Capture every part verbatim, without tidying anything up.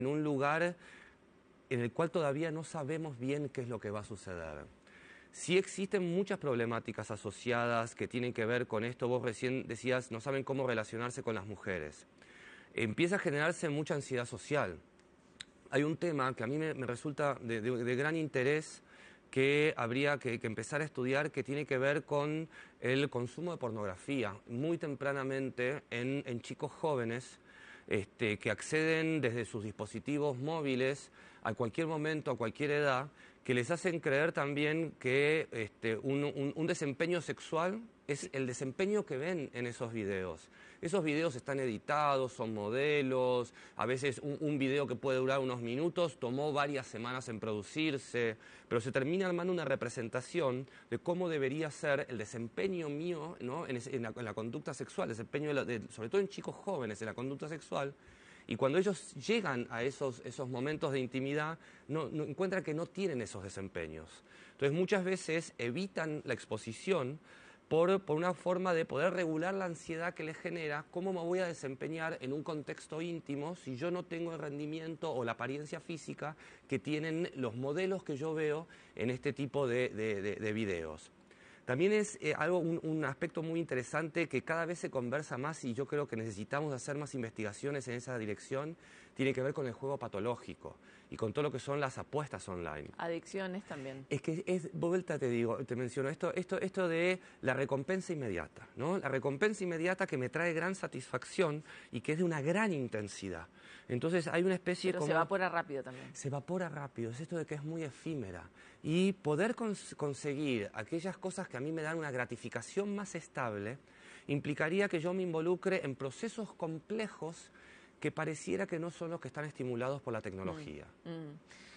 en un lugar en el cual todavía no sabemos bien qué es lo que va a suceder. Sí existen muchas problemáticas asociadas que tienen que ver con esto. Vos recién decías, no saben cómo relacionarse con las mujeres. Empieza a generarse mucha ansiedad social. Hay un tema que a mí me, me resulta de, de, de gran interés que habría que, que empezar a estudiar, que tiene que ver con el consumo de pornografía muy tempranamente en, en chicos jóvenes este, que acceden desde sus dispositivos móviles a cualquier momento, a cualquier edad, que les hacen creer también que este, un, un, un desempeño sexual es el desempeño que ven en esos videos. Esos videos están editados, son modelos, a veces un, un video que puede durar unos minutos tomó varias semanas en producirse, pero se termina armando una representación de cómo debería ser el desempeño mío, ¿no? en, ese, en, la, en la conducta sexual, el desempeño de la, de, sobre todo en chicos jóvenes en la conducta sexual. Y cuando ellos llegan a esos, esos momentos de intimidad, no, no, encuentran que no tienen esos desempeños. Entonces muchas veces evitan la exposición por, por una forma de poder regular la ansiedad que les genera, cómo me voy a desempeñar en un contexto íntimo si yo no tengo el rendimiento o la apariencia física que tienen los modelos que yo veo en este tipo de, de, de, de videos. También es eh, algo, un, un aspecto muy interesante que cada vez se conversa más y yo creo que necesitamos hacer más investigaciones en esa dirección, tiene que ver con el juego patológico y con todo lo que son las apuestas online. Adicciones también. Es que es, vuelta te digo, te menciono esto, esto, esto de la recompensa inmediata, ¿no? La recompensa inmediata que me trae gran satisfacción y que es de una gran intensidad. Entonces hay una especie Pero como... se evapora rápido también. Se evapora rápido, es esto de que es muy efímera. Y poder cons conseguir aquellas cosas que a mí me dan una gratificación más estable, implicaría que yo me involucre en procesos complejos que pareciera que no son los que están estimulados por la tecnología. Mm, mm.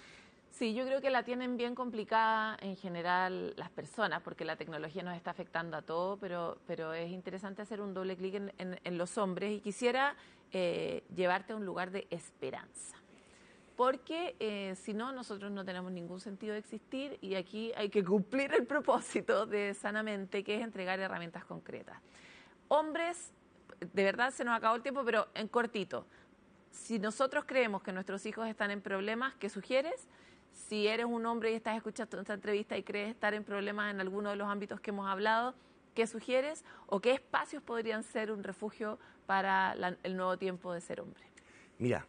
Sí, yo creo que la tienen bien complicada en general las personas, porque la tecnología nos está afectando a todos, pero, pero es interesante hacer un doble clic en, en, en los hombres y quisiera eh, llevarte a un lugar de esperanza. Porque eh, si no, nosotros no tenemos ningún sentido de existir y aquí hay que cumplir el propósito de Sanamente, que es entregar herramientas concretas. Hombres, de verdad se nos acabó el tiempo, pero en cortito. Si nosotros creemos que nuestros hijos están en problemas, ¿qué sugieres? Si eres un hombre y estás escuchando esta entrevista y crees estar en problemas en alguno de los ámbitos que hemos hablado, ¿qué sugieres? ¿O qué espacios podrían ser un refugio para la, el nuevo tiempo de ser hombre? Mira,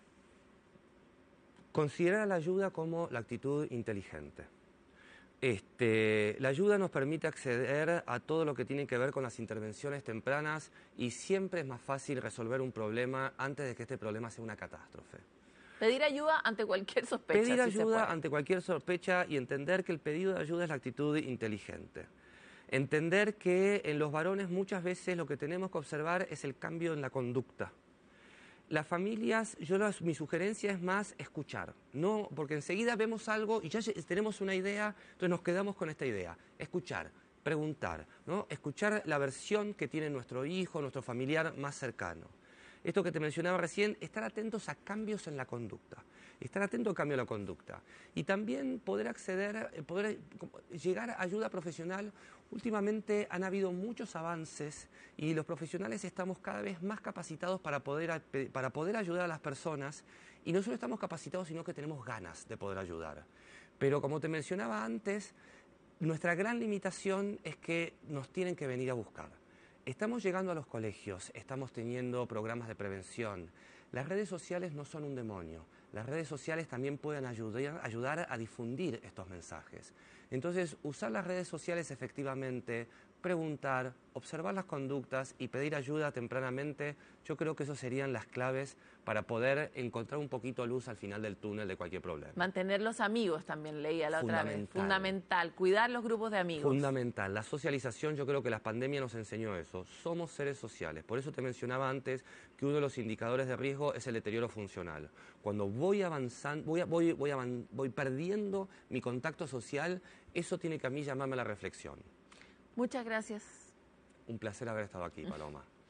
considera la ayuda como la actitud inteligente. Este, la ayuda nos permite acceder a todo lo que tiene que ver con las intervenciones tempranas y siempre es más fácil resolver un problema antes de que este problema sea una catástrofe. Pedir ayuda ante cualquier sospecha. Pedir si ayuda ante cualquier sospecha y entender que el pedido de ayuda es la actitud inteligente. Entender que en los varones muchas veces lo que tenemos que observar es el cambio en la conducta. Las familias, yo las, mi sugerencia es más escuchar, no, porque enseguida vemos algo y ya tenemos una idea, entonces nos quedamos con esta idea. Escuchar, preguntar, ¿no? Escuchar la versión que tiene nuestro hijo, nuestro familiar más cercano. Esto que te mencionaba recién, estar atentos a cambios en la conducta, estar atento al cambio en la conducta y también poder acceder, poder llegar a ayuda profesional. Últimamente han habido muchos avances y los profesionales estamos cada vez más capacitados para poder, para poder ayudar a las personas y no solo estamos capacitados, sino que tenemos ganas de poder ayudar. Pero como te mencionaba antes, nuestra gran limitación es que nos tienen que venir a buscar. Estamos llegando a los colegios, estamos teniendo programas de prevención. Las redes sociales no son un demonio. Las redes sociales también pueden ayudar, ayudar a difundir estos mensajes. Entonces, usar las redes sociales efectivamente, preguntar, observar las conductas y pedir ayuda tempranamente, yo creo que esas serían las claves para poder encontrar un poquito luz al final del túnel de cualquier problema. Mantener los amigos también leía la otra vez. Fundamental. Cuidar los grupos de amigos. Fundamental. La socialización, yo creo que la pandemia nos enseñó eso. Somos seres sociales. Por eso te mencionaba antes que uno de los indicadores de riesgo es el deterioro funcional. Cuando voy avanzando, voy, voy, voy, voy perdiendo mi contacto social, eso tiene que a mí llamarme a la reflexión. Muchas gracias. Un placer haber estado aquí, Paloma.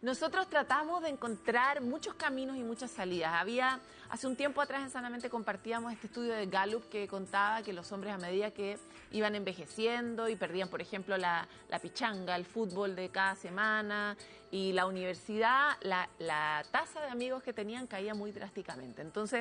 Nosotros tratamos de encontrar muchos caminos y muchas salidas. Había, hace un tiempo atrás en Sanamente compartíamos este estudio de Gallup que contaba que los hombres a medida que iban envejeciendo y perdían, por ejemplo, la, la pichanga, el fútbol de cada semana y la universidad, la, la tasa de amigos que tenían caía muy drásticamente. Entonces,